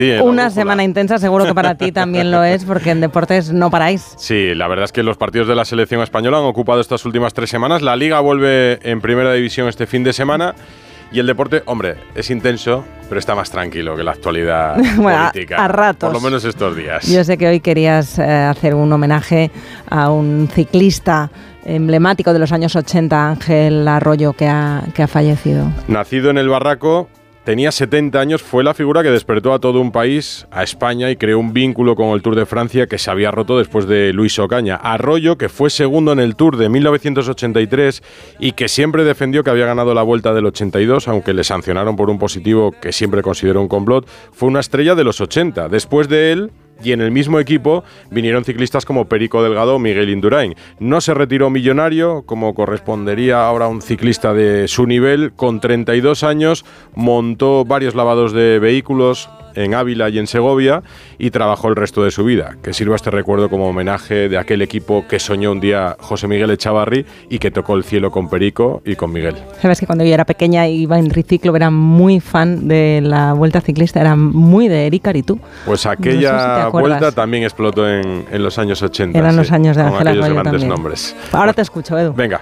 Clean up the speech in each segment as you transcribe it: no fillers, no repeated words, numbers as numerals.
Una semana intensa, seguro que para ti también lo es, porque en deportes no paráis. Sí, la verdad es que los partidos de la selección española han ocupado estas últimas 3 semanas. La Liga vuelve en Primera División este fin de semana. Y el deporte, hombre, es intenso, pero está más tranquilo que la actualidad política. A ratos. Por lo menos estos días. Yo sé que hoy querías hacer un homenaje a un ciclista emblemático de los años 80, Ángel Arroyo, que ha fallecido. Nacido en el Barraco, tenía 70 años, fue la figura que despertó a todo un país, a España, y creó un vínculo con el Tour de Francia que se había roto después de Luis Ocaña. Arroyo, que fue segundo en el Tour de 1983 y que siempre defendió que había ganado la Vuelta del 82, aunque le sancionaron por un positivo que siempre consideró un complot, fue una estrella de los 80. Después de él, y en el mismo equipo vinieron ciclistas como Perico Delgado o Miguel Indurain. No se retiró millonario, como correspondería ahora a un ciclista de su nivel. Con 32 años montó varios lavados de vehículos en Ávila y en Segovia y trabajó el resto de su vida. Que sirva este recuerdo como homenaje de aquel equipo que soñó un día José Miguel Echavarri y que tocó el cielo con Perico y con Miguel. Sabes que cuando yo era pequeña iba en triciclo, era muy fan de la Vuelta Ciclista, era muy de Eric Aritú. Pues aquella vuelta también explotó en los años 80. Eran los años de Ángel Arroyo grandes también. Nombres. Ahora te escucho, Edu. Venga.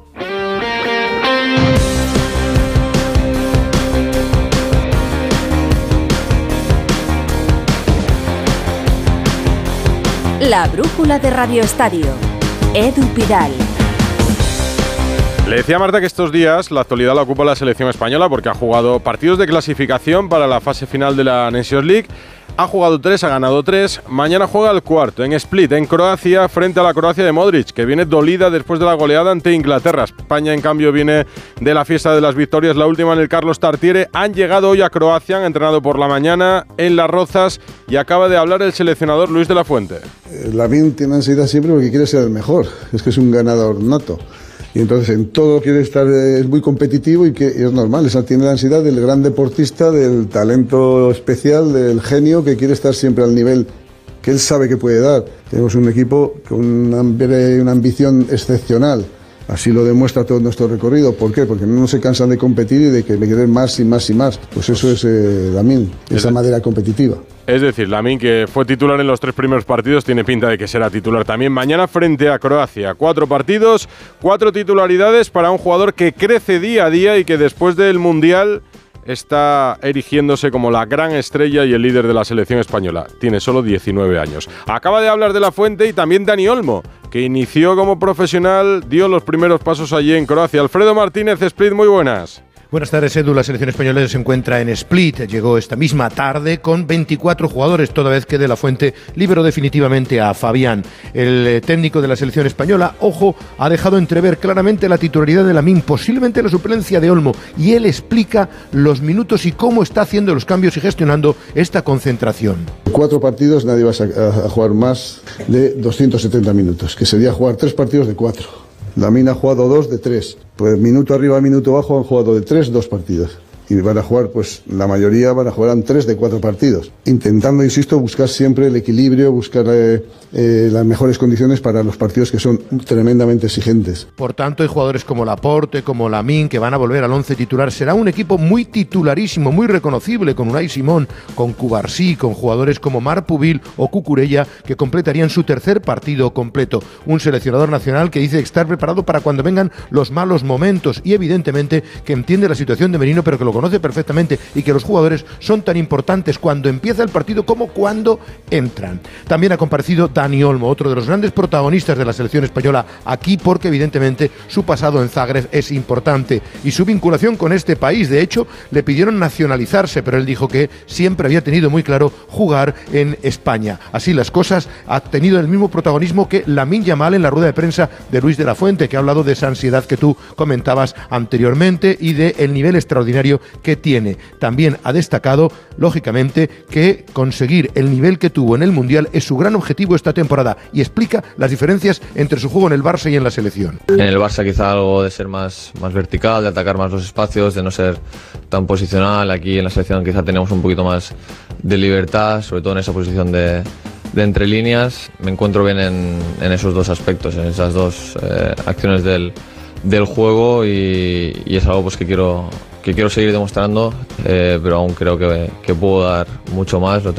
La brújula de Radio Estadio. Edu Pidal. Le decía a Marta que estos días la actualidad la ocupa la selección española porque ha jugado partidos de clasificación para la fase final de la Nations League. Ha jugado 3, ha ganado 3. Mañana juega el cuarto en Split, en Croacia, frente a la Croacia de Modric, que viene dolida después de la goleada ante Inglaterra. España, en cambio, viene de la fiesta de las victorias, la última en el Carlos Tartiere. Han llegado hoy a Croacia, han entrenado por la mañana en Las Rozas y acaba de hablar el seleccionador Luis de la Fuente. Lamine tiene ansiedad siempre porque quiere ser el mejor. Es que es un ganador nato. Y entonces en todo quiere estar, es muy competitivo y es normal, tiene la ansiedad del gran deportista, del talento especial, del genio que quiere estar siempre al nivel que él sabe que puede dar. Tenemos un equipo con una ambición excepcional, así lo demuestra todo nuestro recorrido. ¿Por qué? Porque no se cansan de competir y de que me quieren más y más y más. Pues eso es Lamine, esa madera competitiva. Es decir, Lamine, que fue titular en los 3 primeros partidos, tiene pinta de que será titular también mañana frente a Croacia. 4 partidos, 4 titularidades para un jugador que crece día a día y que después del Mundial está erigiéndose como la gran estrella y el líder de la selección española. Tiene solo 19 años. Acaba de hablar de la Fuente y también Dani Olmo, que inició como profesional, dio los primeros pasos allí en Croacia. Alfredo Martínez, Split, muy buenas. Buenas tardes, Edu. La selección española se encuentra en Split. Llegó esta misma tarde con 24 jugadores, toda vez que De la Fuente liberó definitivamente a Fabián. El técnico de la selección española, ojo, ha dejado entrever claramente la titularidad de Lamine, posiblemente la suplencia de Olmo, y él explica los minutos y cómo está haciendo los cambios y gestionando esta concentración. 4 partidos, nadie va a jugar más de 270 minutos, que sería jugar 3 partidos de 4. Lamine ha jugado 2 de 3. Pues minuto arriba, minuto abajo han jugado de 3, 2 partidos. Y van a jugar, pues la mayoría van a jugar en 3 de 4 partidos. Intentando, insisto, buscar siempre el equilibrio, buscar las mejores condiciones para los partidos que son tremendamente exigentes. Por tanto, hay jugadores como Laporte, como Lamine, que van a volver al 11 titular. Será un equipo muy titularísimo, muy reconocible, con Unai Simón, con Cubarsí, con jugadores como Marc Pubil o Cucurella, que completarían su 3er partido completo. Un seleccionador nacional que dice estar preparado para cuando vengan los malos momentos y evidentemente que entiende la situación de Merino, pero que lo conoce perfectamente y que los jugadores son tan importantes cuando empieza el partido como cuando entran. También ha comparecido Dani Olmo, otro de los grandes protagonistas de la selección española aquí, porque evidentemente su pasado en Zagreb es importante y su vinculación con este país. De hecho, le pidieron nacionalizarse, pero él dijo que siempre había tenido muy claro jugar en España. Así las cosas, ha tenido el mismo protagonismo que Lamine Yamal en la rueda de prensa de Luis de la Fuente, que ha hablado de esa ansiedad que tú comentabas anteriormente y de el nivel extraordinario que tiene. También ha destacado, lógicamente, que conseguir el nivel que tuvo en el Mundial es su gran objetivo esta temporada y explica las diferencias entre su juego en el Barça y en la selección. En el Barça quizá algo de ser más vertical, de atacar más los espacios, de no ser tan posicional. Aquí en la selección quizá tenemos un poquito más de libertad, sobre todo en esa posición de entre líneas. Me encuentro bien en esos 2 aspectos, en esas 2 acciones del juego y es algo pues que quiero quiero seguir demostrando, pero aún creo que puedo dar mucho más.